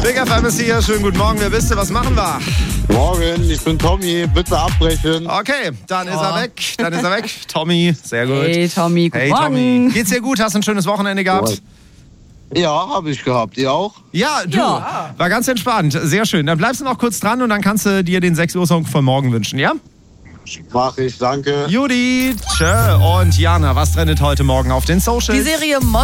Big FM ist hier. Schönen guten Morgen. Wer bist du? Was machen wir? Morgen, ich bin Tommy. Bitte abbrechen. Okay, dann ist er weg. Tommy, sehr gut. Hey Tommy, guten Morgen. Tommy. Geht's dir gut? Hast du ein schönes Wochenende gehabt? Ja, habe ich gehabt. Ihr auch? Ja, du. Ja. War ganz entspannt. Sehr schön. Dann bleibst du noch kurz dran und dann kannst du dir den 6 Uhr Song von morgen wünschen, ja? Mach ich, danke. Judy, tschö. Und Jana, was trendet heute Morgen auf den Socials? Die Serie